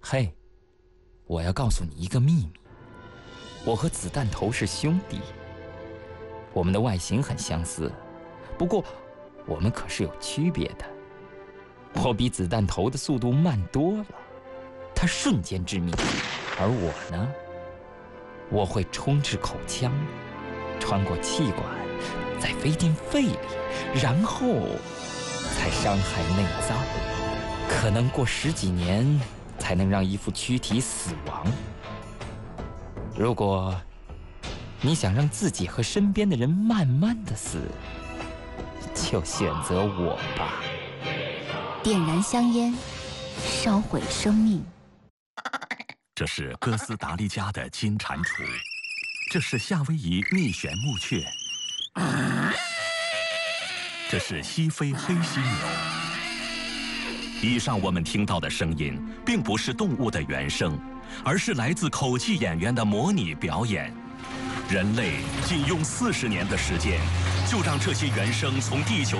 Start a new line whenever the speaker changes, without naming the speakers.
嘿，我要告诉你一个秘密，我和子弹头是兄弟，我们的外形很相似，不过我们可是有区别的。我比子弹头的速度慢多了，他瞬间致命，而我呢，我会冲至口腔，穿过气管，再飞进肺里，然后才伤害内脏，可能过10几年才能让一副躯体死亡。如果你想让自己和身边的人慢慢的死，就选择我吧。
点燃香烟，烧毁生命。
这是哥斯达黎加的金蟾蜍，这是夏威夷蜜旋木雀，这是西非黑犀牛。以上我们听到的声音，并不是动物的原声，而是来自口技演员的模拟表演。人类仅用40年的时间，就让这些原声从地球